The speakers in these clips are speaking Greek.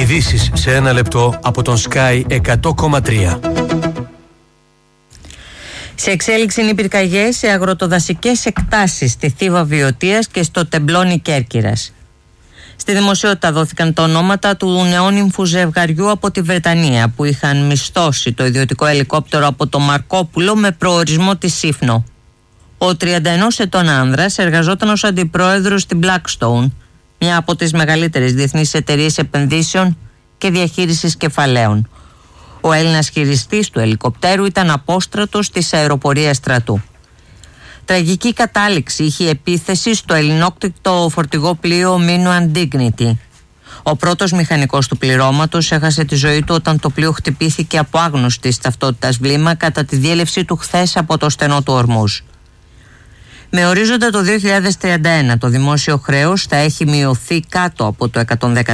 Ειδήσεις σε ένα λεπτό από τον Sky 100,3. Σε εξέλιξη είναι οι πυρκαγιές σε αγροτοδασικές εκτάσεις στη Θήβα Βιωτίας και στο Τεμπλόνι Κέρκυρας. Στη δημοσιότητα δόθηκαν τα ονόματα του νεόνυμφου ζευγαριού από τη Βρετανία που είχαν μισθώσει το ιδιωτικό ελικόπτερο από το Μαρκόπουλο με προορισμό τη Σύφνο. Ο 31 ετών άνδρας εργαζόταν ως αντιπρόεδρος στην Blackstone, μια από τις μεγαλύτερες διεθνείς εταιρείες επενδύσεων και διαχείρισης κεφαλαίων. Ο Έλληνας χειριστής του ελικοπτέρου ήταν απόστρατος της αεροπορίας στρατού. Τραγική κατάληξη είχε η επίθεση στο ελληνόκτητο φορτηγό πλοίο Minu Dignity. Ο πρώτος μηχανικός του πληρώματος έχασε τη ζωή του όταν το πλοίο χτυπήθηκε από άγνωστης ταυτότητας βλήμα κατά τη διέλευσή του χθες από το στενό του Ορμούζ. Με ορίζοντα το 2031 το δημόσιο χρέος θα έχει μειωθεί κάτω από το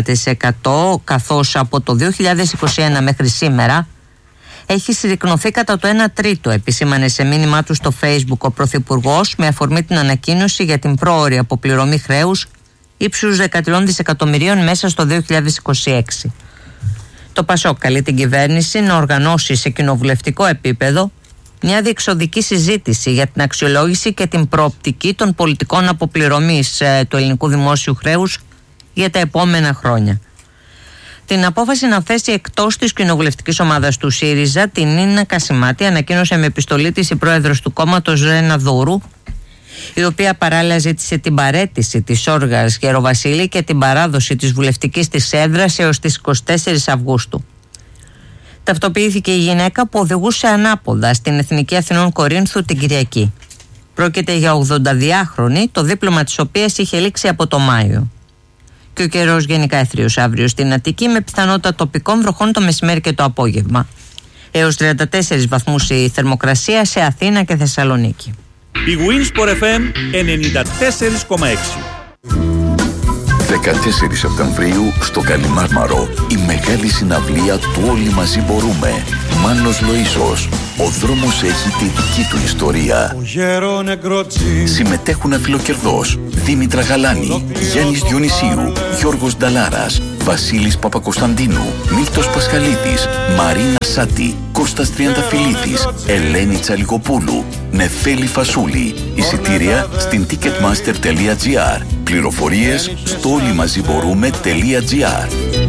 110%, καθώς από το 2021 μέχρι σήμερα έχει συρρικνωθεί κατά το 1 τρίτο, επισήμανε σε μήνυμά του στο Facebook ο Πρωθυπουργός με αφορμή την ανακοίνωση για την πρόωρη αποπληρωμή χρέους ύψους 13 δισεκατομμυρίων μέσα στο 2026. Το ΠΑΣΟΚ καλεί την κυβέρνηση να οργανώσει σε κοινοβουλευτικό επίπεδο μια διεξοδική συζήτηση για την αξιολόγηση και την προοπτική των πολιτικών αποπληρωμής του ελληνικού δημόσιου χρέους για τα επόμενα χρόνια. Την απόφαση να θέσει εκτός της κοινοβουλευτικής ομάδας του ΣΥΡΙΖΑ την Νίνα Κασιμάτη ανακοίνωσε με επιστολή της η πρόεδρος του κόμματος Ρένα Δούρου, η οποία παράλληλα ζήτησε την παραίτηση της Όργας Γεροβασίλη και την παράδοση της βουλευτικής της έδρας έως τις 24 Αυγούστου. Ταυτοποιήθηκε η γυναίκα που οδηγούσε ανάποδα στην Εθνική Αθηνών Κορίνθου την Κυριακή. Πρόκειται για 82χρονη, το δίπλωμα της οποίας είχε λήξει από το Μάιο. Και ο καιρός γενικά αίθριος αύριο στην Αττική με πιθανότητα τοπικών βροχών το μεσημέρι και το απόγευμα. Έως 34 βαθμούς η θερμοκρασία σε Αθήνα και Θεσσαλονίκη. Η Winsport FM 94,6. 14 Σεπτεμβρίου στο Καλιμάρμαρο η μεγάλη συναυλία του Όλοι Μαζί Μπορούμε. Μάνος Λοΐσος. Ο δρόμος έχει τη δική του ιστορία. Συμμετέχουν Αφιλοκερδός, Δήμητρα Γαλάνη, Γιάννης Διονυσίου, Γιώργος Νταλάρας, Βασίλης Παπακοσταντίνου, Μίλτος Πασχαλίδης, Μαρίνα Σάτη, Κώστας Τριανταφυλλίδης, Ελένη Τσαλικοπούλου, Νεφέλη Φασούλη. Εισιτήρια στην ticketmaster.gr. Πληροφορίες στο όλοιμαζιμπορούμε.gr.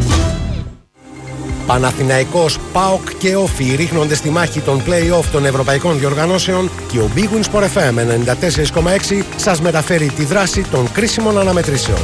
Παναθηναϊκός, ΠΑΟΚ και Όφι ρίχνονται στη μάχη των play-off των ευρωπαϊκών διοργανώσεων και ο Big Win Sport FM 94,6 σας μεταφέρει τη δράση των κρίσιμων αναμετρήσεων.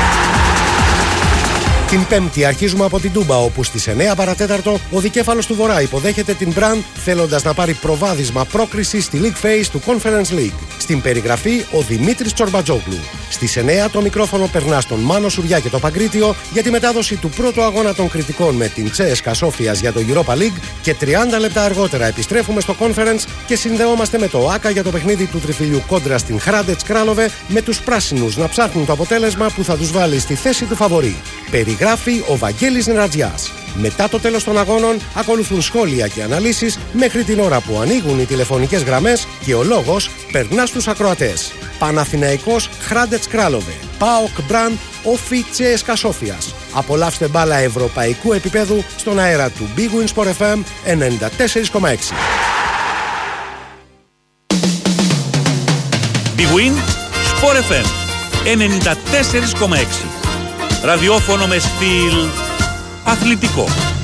Την Πέμπτη αρχίζουμε από την Τούμπα, όπου στις 9 παρατέταρτο ο δικέφαλος του Βορρά υποδέχεται την Μπραν θέλοντας να πάρει προβάδισμα πρόκριση στη League Phase του Conference League. Στην περιγραφή ο Δημήτρης Τσορμπατζόγλου. Στις 9 το μικρόφωνο περνά στον Μάνο Σουριά και το Παγκρίτιο για τη μετάδοση του πρώτου αγώνα των κριτικών με την CSKA Σόφιας για το Europa League και 30 λεπτά αργότερα επιστρέφουμε στο Conference και συνδεόμαστε με το ΆΚΑ για το παιχνίδι του τριφυλιού κόντρα στην Hrádec Králové με τους πράσινους να ψάχνουν το αποτέλεσμα που θα τους βάλει στη θέση του φαβορί. Περιγράφει ο Βαγγέλης Νερατζιάς. Μετά το τέλος των αγώνων ακολουθούν σχόλια και αναλύσεις μέχρι την ώρα που ανοίγουν οι τηλεφωνικές γραμμές και ο λόγος περνά στους ακροατές. Παναθηναϊκός Hrádec Králové, ΠΑΟΚ Μπραν, Όφι CSKA Σόφιας. Απολαύστε μπάλα ευρωπαϊκού επίπεδου στον αέρα του Big Win Sport FM 94,6. Big Win Sport FM 94,6. Ραδιόφωνο με στυλ αθλητικό.